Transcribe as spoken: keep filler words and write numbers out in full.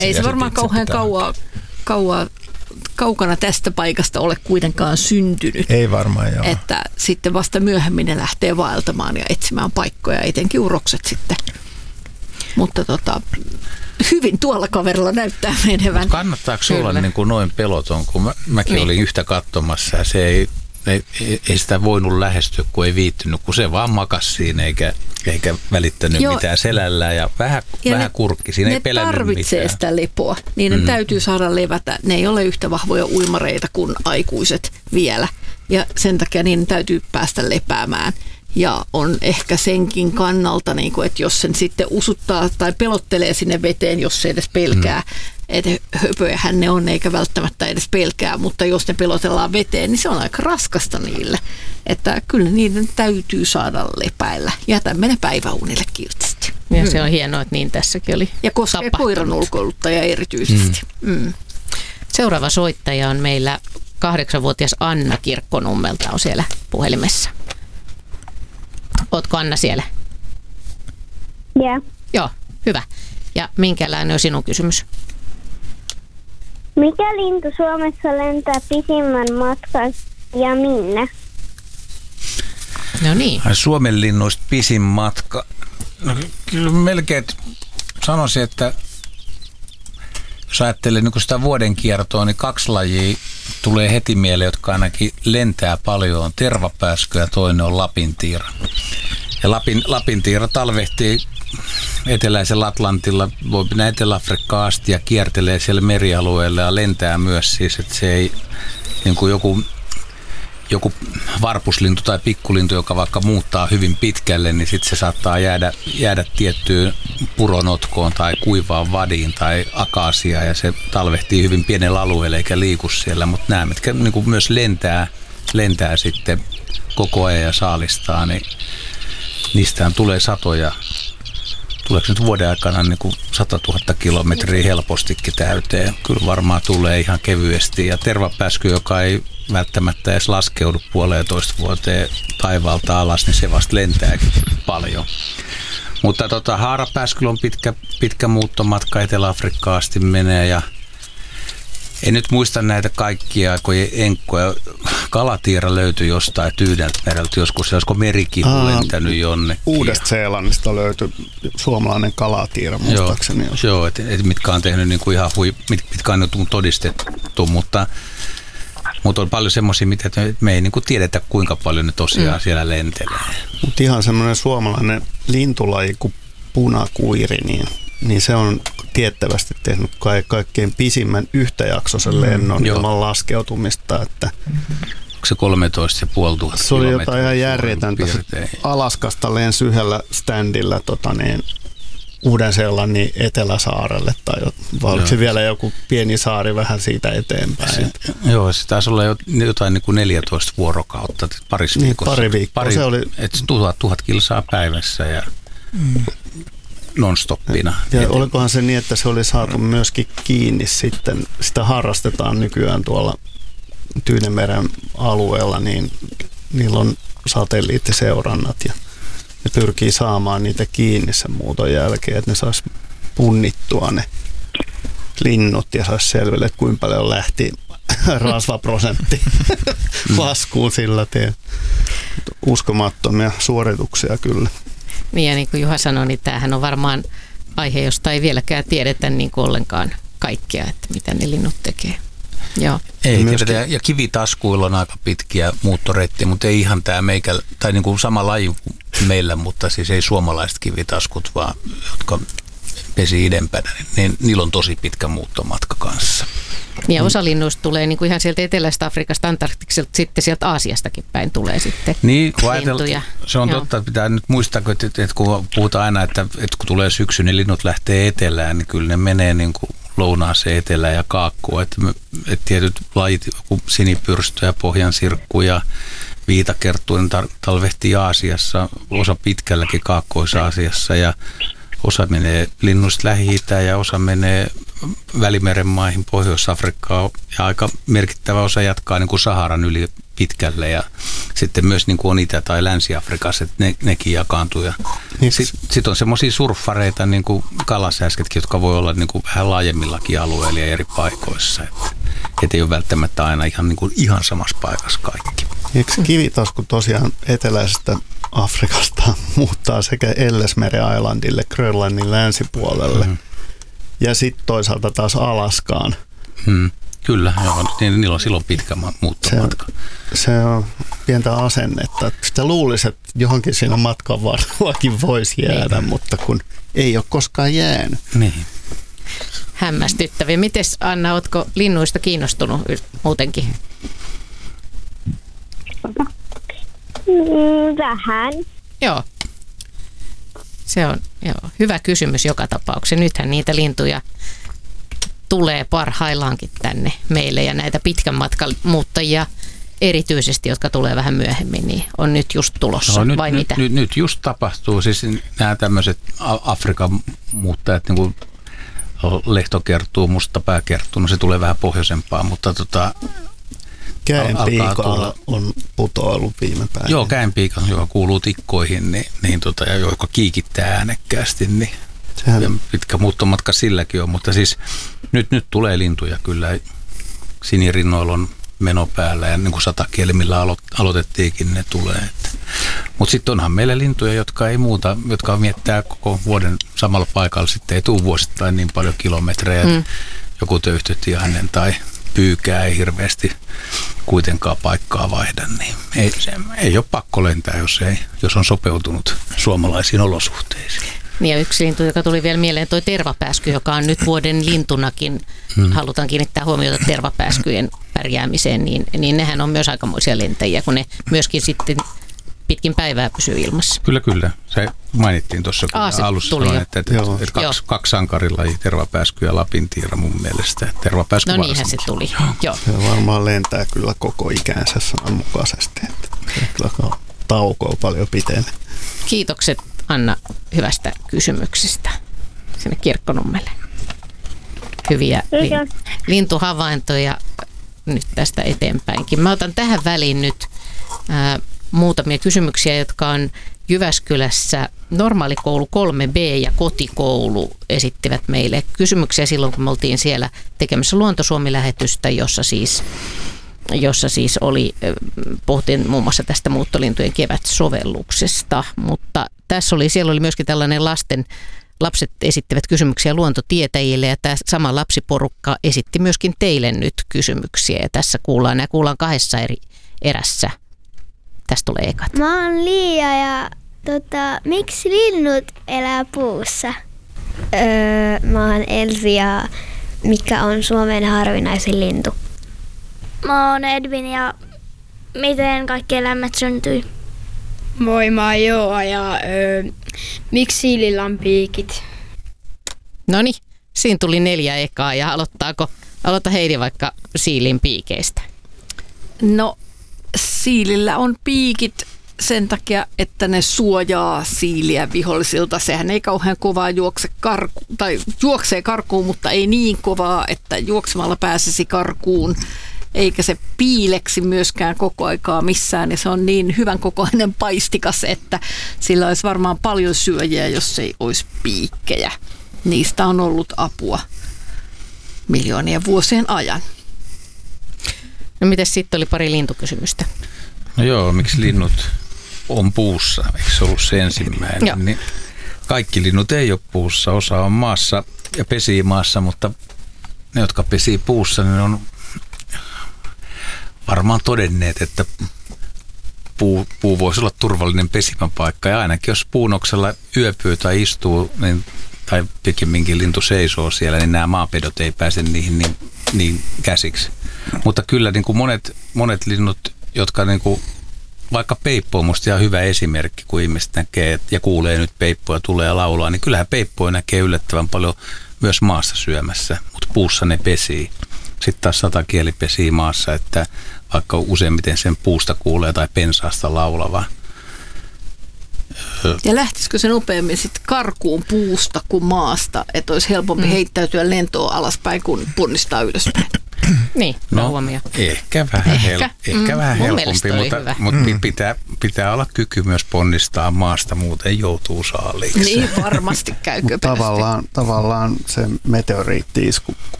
Ei se varmaan kauhean kauaa, kauaa, kaukana tästä paikasta ole kuitenkaan syntynyt. Ei varmaan, joo. Että sitten vasta myöhemmin ne lähtee vaeltamaan ja etsimään paikkoja, etenkin urokset sitten. Mutta tota, hyvin tuolla kaverilla näyttää menevän. Mut kannattaako se olla niin kuin noin peloton, kun mä, mäkin niin. olin yhtä katsomassa ja se ei, ei, ei sitä voinut lähestyä, kun ei viittynyt, kun se vaan makasi siinä eikä, eikä välittänyt Joo. mitään selällään ja vähän, ja vähän ne, kurkki. Siinä ne ei pelännyt tarvitsee mitään. sitä lepoa, niin ne mm. täytyy saada levätä. Ne ei ole yhtä vahvoja uimareita kuin aikuiset vielä ja sen takia niin täytyy päästä lepäämään. Ja on ehkä senkin kannalta, niin kuin, että jos sen sitten usuttaa tai pelottelee sinne veteen, jos se edes pelkää, mm. että höpöjähän ne on eikä välttämättä edes pelkää, mutta jos ne pelotellaan veteen, niin se on aika raskasta niille. Että kyllä niiden täytyy saada lepäillä. Jätämme ne päiväunille kiltisti. Ja mm. se on hienoa, että niin tässäkin oli ja koskee koiran ulkoiluttaja erityisesti. Mm. Mm. Seuraava soittaja on meillä kahdeksanvuotias Anna Kirkkonummelta on siellä puhelimessa. Ootko Anna siellä? Joo. Yeah. Joo, hyvä. Ja minkälainen on sinun kysymys? Mikä lintu Suomessa lentää pisimmän matkan ja minne? No niin. Suomen linnuista pisin matka. No, kyllä melkein sanoisin, että jos ajattelee niin sitä vuoden kiertoa, niin kaksi lajia tulee heti mieleen, jotka ainakin lentää paljon. On tervapääsky ja toinen on lapintiira. Ja Lapin, lapintiira talvehtii eteläisellä Atlantilla, voi mennä Etelä-Afrikkaan asti ja kiertelee siellä merialueella ja lentää myös siis, että se ei niin kuin joku, joku varpuslintu tai pikkulintu, joka vaikka muuttaa hyvin pitkälle, niin sitten se saattaa jäädä, jäädä tiettyyn puronotkoon tai kuivaan vadiin tai akaasiaan ja se talvehtii hyvin pienellä alueella eikä liiku siellä, mutta nämä, mitkä niin kuin myös lentää, lentää sitten koko ajan ja saalistaa, niin niistähän tulee satoja. Tuleeko nyt vuoden aikana niin kuin sata tuhatta kilometriä helpostikin täyteen? Kyllä varmaan tulee ihan kevyesti. Ja tervapääsky, joka ei välttämättä edes laskeudu puoleentoista vuoteen taivaalta alas, niin se vasta lentääkin paljon. Mutta tota, haarapääskyllä on pitkä, pitkä muuttomatka Etelä-Afrikkaan asti menee ja en nyt muista näitä kaikkia aikojen enkkoja. Kalatiira löytyi jostain Tyyneltämereltä joskus. Olisiko merikihu lentänyt jonnekin? Uudesta-Seelannista löytyi suomalainen kalatiira, muistaakseni. Joo, joo et, et mitkä on tehnyt niinku ihan hui, mit, mitkä on todistettu, mutta, mutta on paljon semmoisia, mitä me ei niinku tiedetä, kuinka paljon ne tosiaan mm. siellä lentelee. Mutta ihan semmoinen suomalainen lintulaji kuin punakuiri, niin, niin se on tiettävästi tehnyt ka- kaikkein pisimmän yhtäjaksoisen lennon mm, ilman laskeutumista. Että onko se kolmetoista tuhatta viisisataa se oli jotain ihan järjetöntä. Alaskasta lensi yhdellä standilla tota niin, Uuden-Seelannin Eteläsaarelle tai vai oliko se vielä joku pieni saari vähän siitä eteenpäin. Se, joo, se taisi olla jotain niin kuin neljätoista vuorokautta, parissa niin, viikossa. Pari viikkoa. Pari, se oli et tuhat, tuhat kilsaa päivässä ja mm. non-stoppina. Ja eteen. Olikohan se niin, että se oli saatu myöskin kiinni sitten, sitä harrastetaan nykyään tuolla Tyynemeren alueella, niin niillä on satelliittiseurannat ja ne pyrkii saamaan niitä kiinni sen muuton jälkeen, että ne saisi punnittua ne linnut ja saisi selville, että kuinka paljon lähti rasvaprosentti laskuun sillä tien. Uskomattomia suorituksia kyllä. Niin ja niin kuin Juha sanoi, niin tämähän on varmaan aihe, josta ei vieläkään tiedetä niin kuin ollenkaan kaikkea, että mitä ne linnut tekee. Joo. Ei tiedetä, ja kivitaskuilla on aika pitkiä muuttoreittiä, mutta ei ihan tämä meikä, tai niin kuin sama laji kuin meillä, mutta siis ei suomalaiset kivitaskut, vaan jotka pesi idempänä, niin niillä on tosi pitkä muuttomatka kanssa. Ja osa linnuista tulee niin kuin ihan sieltä Etelästä Afrikasta, Antarktikselta, sitten sieltä Aasiastakin päin tulee sitten niin, lintuja. Se on Joo. totta, että pitää nyt muistaa, että, että kun puhutaan aina, että, että kun tulee syksy, niin linnut lähtee etelään, niin kyllä ne menee niin kuin lounaaseen, etelään ja kaakkoon. Että, että tietyt lajit, joku sinipyrstö ja pohjansirkku ja viitakerttu, niin talvehtii Aasiassa, osa pitkälläkin Kaakkois-Aasiassa ja osa menee linnuista Lähi-Itään ja osa menee Välimeren maihin, Pohjois-Afrikkaan ja aika merkittävä osa jatkaa niin kuin Saharan yli pitkälle ja sitten myös niin kuin on Itä- tai Länsi-Afrikassa, että ne, nekin jakaantuu. Sitten sit on semmoisia surffareita, niin kuin kalasäsketkin, jotka voi olla niin kuin vähän laajemmillakin alueilla ja eri paikoissa. Että et ei ole välttämättä aina ihan, niin kuin ihan samassa paikassa kaikki. Eikö kivitasku tosiaan eteläisestä Afrikasta muuttaa sekä Ellesmeren Islandille, Grönlannin länsipuolelle mm. ja sitten toisaalta taas Alaskaan? Mm. Kyllä, joo. Niillä on silloin pitkä muuttomatka. Se, se on pientä asennetta. Sitä luulisi, että johonkin siinä matkan varrellakin voisi jäädä, niin. Mutta kun ei ole koskaan jäänyt. Niin. Hämmästyttäviä. Mites Anna, ootko linnuista kiinnostunut muutenkin? Mm, vähän. Joo. Se on joo, hyvä kysymys joka tapauksessa. Nythän niitä lintuja tulee parhaillaankin tänne meille ja näitä pitkän matkan muuttajia erityisesti, jotka tulee vähän myöhemmin, niin on nyt just tulossa, no, nyt, vai nyt, mitä? Nyt, nyt just tapahtuu, siis nämä tämmöiset Afrikan muuttajat, niin kuin lehtokertuu, mustapääkertuu, no se tulee vähän pohjoisempaa, mutta tota, käenpiikalla on putoillut viime päivänä. Joo, käenpiika, joka kuuluu tikkoihin, niin, niin tota, ja joka kiikittää äänekkäästi, niin sehän pitkä muuttomatka silläkin on, mutta siis nyt, nyt tulee lintuja kyllä. Sinirinnoilla on meno päällä ja niin kuin satakielimillä alo, aloitettiinkin, ne tulee. Mutta sitten onhan meillä lintuja, jotka ei muuta, jotka miettää koko vuoden samalla paikalla, sitten ei tule vuosittain niin paljon kilometrejä, mm. joku töyhtötiainen tai pyykää ei hirveästi kuitenkaan paikkaa vaihda, niin ei, se, ei ole pakko lentää, jos, ei, jos on sopeutunut suomalaisiin olosuhteisiin. Niin ja yksi lintu, joka tuli vielä mieleen, toi tervapääsky, joka on nyt vuoden lintunakin. Hmm. Halutaan kiinnittää huomiota tervapääskyjen pärjäämiseen, niin, niin nehän on myös aikamoisia lentäjiä, kun ne myöskin sitten pitkin päivää pysyy ilmassa. Kyllä, kyllä. Se mainittiin tuossa Aa, alussa, sanoin, että, että, että kaksi, kaksi sankarilajia, tervapääsky ja lapintiira mun mielestä. Tervapääsky no niinhän se tuli. Joo. Se varmaan lentää kyllä koko ikänsä sananmukaisesti. Että kyllä tauko on paljon pitene. Kiitokset Anna hyvästä kysymyksestä sinne Kirkkonummelle. Hyviä li- lintuhavaintoja nyt tästä eteenpäinkin. Mä otan tähän väliin nyt ää, muutamia kysymyksiä, jotka on Jyväskylässä. Normaalikoulu kolme B ja kotikoulu esittivät meille kysymyksiä silloin, kun me oltiin siellä tekemässä Luontosuomi-lähetystä, jossa siis jossa siis oli, puhuttiin muun muassa tästä muuttolintujen kevätsovelluksesta, mutta tässä oli, siellä oli myöskin tällainen lasten, lapset esittivät kysymyksiä luontotietäjille ja tämä sama lapsiporukka esitti myöskin teille nyt kysymyksiä ja tässä kuullaan, nämä kuullaan kahdessa eri erässä. Tästä tulee ekat. Mä oon Liia ja tota, miksi linnut elää puussa? Öö, mä oon Elsi ja mikä on Suomen harvinaisin lintu? Mä oon Edvin ja miten kaikki eläimet syntyi? Moi, mä oon Joa ja öö, miksi siilillä on piikit? Noniin, siinä tuli neljä ekaa ja aloittaako, aloita Heidi vaikka siilin piikeistä. No siilillä on piikit sen takia, että ne suojaa siiliä vihollisilta. Sehän ei kauhean kovaa juokse karku, tai juoksee karkuun, mutta ei niin kovaa, että juoksemalla pääsisi karkuun. Eikä se piileksi myöskään koko aikaa missään. Ja se on niin hyvän kokoinen paistikas, että sillä olisi varmaan paljon syöjiä, jos ei olisi piikkejä. Niistä on ollut apua miljoonien vuosien ajan. No mites sitten oli pari lintukysymystä? No joo, miksi linnut on puussa? Eikö se ollut se ensimmäinen? Niin kaikki linnut ei ole puussa. Osa on maassa ja pesii maassa, mutta ne, jotka pesii puussa, niin on varmaan todenneet, että puu, puu voisi olla turvallinen pesimäpaikka. Ja ainakin jos puunoksella yöpyy tai istuu, niin, tai pikemminkin lintu seisoo siellä, niin nämä maapedot ei pääse niihin niin, niin käsiksi. Mutta kyllä niin kuin monet, monet linnut, jotka niin kuin, vaikka peippo on musta ihan hyvä esimerkki, kun ihmiset näkee ja kuulee nyt peippoja tulee ja laulaa, niin kyllähän peippoja näkee yllättävän paljon myös maassa syömässä, mutta puussa ne pesii. Sitten taas satakieli pesii maassa, että vaikka useimmiten sen puusta kuulee tai pensaasta laulavaa. Ja lähtisikö se nopeammin sitten karkuun puusta kuin maasta, että olisi helpompi mm. heittäytyä lentoon alaspäin kuin ponnistaa ylöspäin? Niin, no, huomio. Ehkä vähän, Ehkä. hel- ehkä Mm, vähän mun helpompi, mielestä oli mutta, hyvä. mutta mm. pitää, pitää olla kyky myös ponnistaa maasta, muuten joutuu saaliiksi. Niin varmasti käy Mutta köpelösti. tavallaan, tavallaan se meteoriitti-isku